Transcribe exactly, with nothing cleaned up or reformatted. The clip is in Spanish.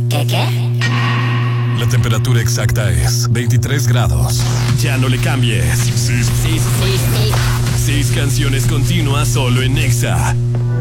¿Qué qué? La temperatura exacta es veintitrés grados. Ya no le cambies. Sí, sí, sí. Seis canciones continuas solo en Nexa.